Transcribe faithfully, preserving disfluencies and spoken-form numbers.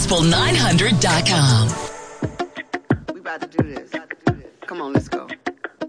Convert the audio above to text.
gospel nine hundred dot com. We about to do this. Come on, let's go.